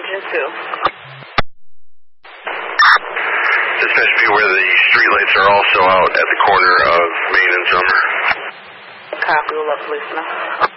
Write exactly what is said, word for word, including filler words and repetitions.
Engine two. Dispatch, be aware the street lights are also out at the corner of Main and Summer. Copy, we'll let police know.